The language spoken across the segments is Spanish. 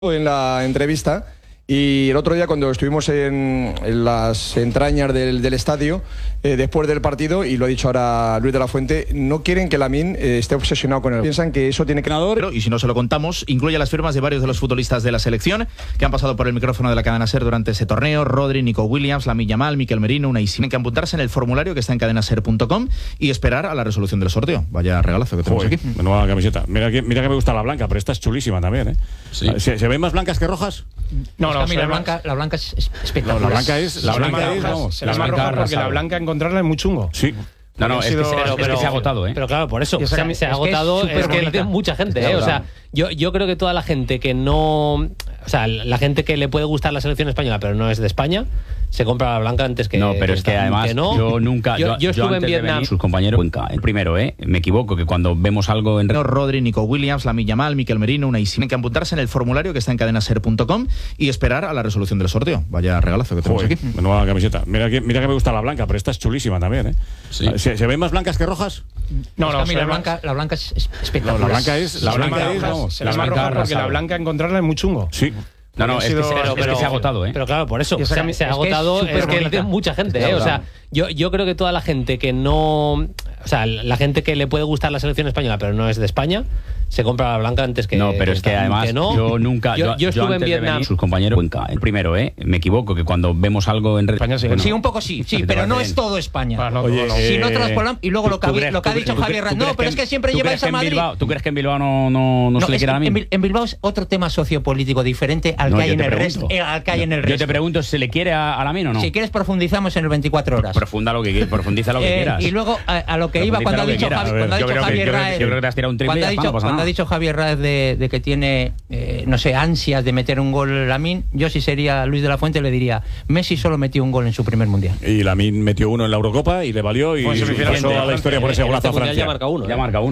En la entrevista, y el otro día cuando estuvimos en las entrañas del estadio, después del partido, y lo ha dicho ahora Luis de la Fuente, no quieren que Lamine esté obsesionado con él. Piensan que eso tiene que... Y si no se lo contamos, incluye las firmas de varios de los futbolistas de la selección que han pasado por el micrófono de la cadena SER durante ese torneo: Rodri, Nico Williams, Lamine Yamal, Mikel Merino, Unai Simón. Tienen que apuntarse en el formulario que está en cadenaser.com y esperar a la resolución del sorteo. Vaya regalazo que tenemos aquí. Nueva camiseta. Mira que me gusta la blanca, pero esta es chulísima también, ¿eh? Sí. ¿Se ven más blancas que rojas? No, a mí la blanca es espectacular. No, la blanca es, vamos, la blanca, porque la blanca encontrarla es muy chungo. Sí. No, es que se ha agotado, ¿eh? Pero claro, por eso. Se ha agotado, es que la tiene mucha gente, ¿eh? O sea, yo creo que toda la gente que no... O sea, la gente que le puede gustar la selección española, pero no es de España, se compra la blanca antes que... No, pero es que además yo nunca... Yo estuve en Vietnam. Sus compañeros... El primero, me equivoco, que cuando vemos algo en... Rodri, Nico Williams, Lamine Yamal, Mikel Merino, Unai Simón. Tienen que apuntarse en el formulario que está en cadenaser.com y esperar a la resolución del sorteo. Vaya regalazo que tenemos aquí. Nueva camiseta. Mira que me gusta la blanca, pero esta es chulísima también, ¿eh? Sí. ¿Se ven más blancas que rojas? No, a mí la blanca es espectacular. No, la blanca es, vamos, la blanca roja, porque la blanca encontrarla es muy chungo. Sí. Es que se ha agotado, ¿eh? Pero claro, por eso. Se ha agotado, es que la tiene mucha gente, ¿eh? O sea, yo creo que toda la gente que no... O sea, la gente que le puede gustar la selección española, pero no es de España, se compra la blanca antes que... No, pero es que además yo nunca... Yo estuve en Vietnam. Sus compañeros... El primero, me equivoco, que cuando vemos algo en... España sí, un poco sí, pero no es todo España. Si no traspolan... Y luego lo que ha dicho Javier... No, pero es que siempre lleváis a Madrid... ¿Tú crees que en Bilbao no se le quiera a mí? En Bilbao es otro tema sociopolítico diferente al que hay en el resto. Yo te pregunto, ¿se le quiere a Lamine o no? Si quieres profundizamos en el 24 horas. Profundiza lo que quieras. Y luego a lo que iba cuando ha dicho Javier Raez... Yo creo que te has tirado un triple. Cuando ha dicho Javier Raez de que tiene, no sé, ansias de meter un gol Lamine, yo si sería Luis de la Fuente le diría, Messi solo metió un gol en su primer mundial. Y Lamine metió uno en la Eurocopa y le valió y pasó a la historia por ese golazo a Francia. Ya marca uno.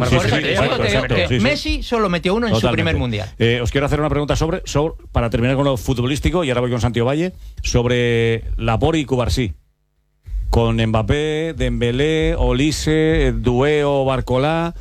Messi solo metió uno en su primer mundial. Os quiero hacer una pregunta sobre, para terminar con lo futbolístico, y ahora voy con Santiago Valle, sobre Laporte y Cubarsí. Con Mbappé, Dembélé, Olise, Doué o Barcolá,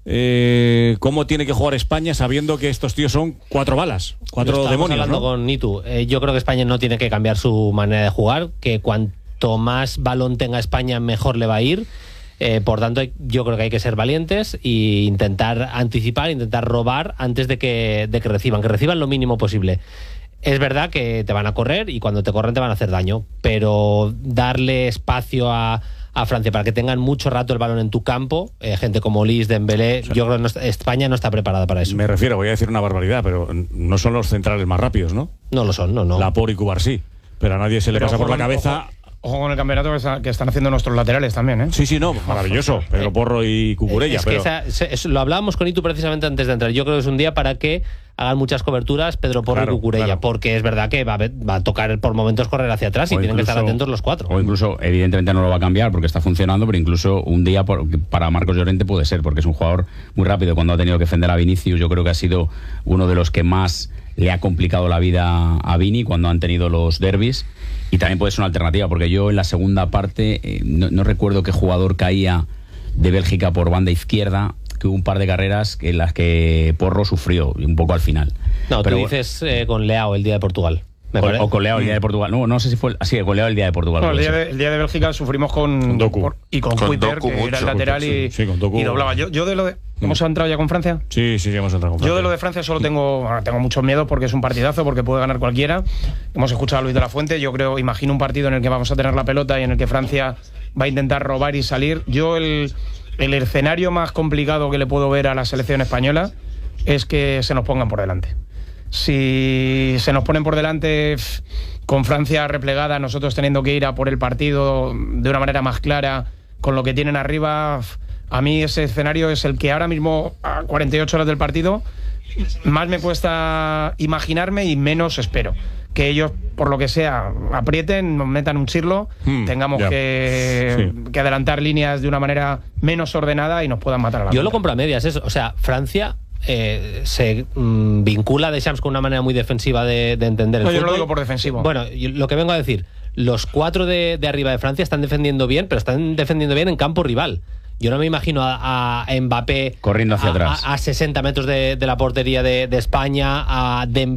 ¿cómo tiene que jugar España sabiendo que estos tíos son cuatro balas, cuatro demonios? Hablando con Nitu, yo creo que España no tiene que cambiar su manera de jugar, que cuanto más balón tenga España mejor le va a ir. Por tanto, yo creo que hay que ser valientes e intentar anticipar, intentar robar antes de que reciban lo mínimo posible. Es verdad que te van a correr y cuando te corren te van a hacer daño, pero darle espacio a Francia para que tengan mucho rato el balón en tu campo, gente como Olise, Dembélé, yo creo que España no está preparada para eso. Me refiero, voy a decir una barbaridad, pero no son los centrales más rápidos, ¿no? No lo son, no. Laporte y Cubarsí, pero a nadie se le pasa por la cabeza... Ojo con el campeonato que están haciendo nuestros laterales también, ¿eh? Sí, maravilloso. Pedro Porro y Cucurella. Lo hablábamos con Itu precisamente antes de entrar. Yo creo que es un día para que hagan muchas coberturas Pedro Porro y Cucurella, porque es verdad que va a tocar por momentos correr hacia atrás y tienen que estar atentos los cuatro. O incluso, evidentemente no lo va a cambiar porque está funcionando, pero incluso un día para Marcos Llorente puede ser, porque es un jugador muy rápido. Cuando ha tenido que defender a Vinicius, yo creo que ha sido uno de los que más le ha complicado la vida a Vini cuando han tenido los derbis, y también puede ser una alternativa, porque yo en la segunda parte no recuerdo qué jugador caía de Bélgica por banda izquierda, que hubo un par de carreras en las que Porro sufrió un poco al final. No, pero tú dices con Leao el día de Portugal. O con Leao el día de Portugal. No sé si fue así, con Leao el día de Portugal. No, el día de Bélgica sufrimos con Doku y con Kuiter, que mucho, era el lateral y doblaba. Yo de lo de... ¿Hemos entrado ya con Francia? Sí, hemos entrado con Francia. Yo de lo de Francia solo tengo muchos miedos porque es un partidazo, porque puede ganar cualquiera. Hemos escuchado a Luis de la Fuente. Yo imagino un partido en el que vamos a tener la pelota y en el que Francia va a intentar robar y salir. Yo el escenario más complicado que le puedo ver a la selección española es que se nos pongan por delante. Si se nos ponen por delante con Francia replegada, nosotros teniendo que ir a por el partido de una manera más clara, con lo que tienen arriba, a mí ese escenario es el que ahora mismo, a 48 horas del partido, más me cuesta imaginarme y menos espero. Que ellos, por lo que sea, aprieten, nos metan un chirlo, tengamos que adelantar líneas de una manera menos ordenada y nos puedan matar a la Yo lo compro a medias, eso. O sea, Francia se vincula a Deschamps con una manera muy defensiva de entender el fútbol. Yo no lo digo por defensivo. Bueno, lo que vengo a decir, los cuatro de arriba de Francia están defendiendo bien, pero están defendiendo bien en campo rival. Yo no me imagino a Mbappé corriendo hacia atrás a 60 metros de la portería de España, a Dembélé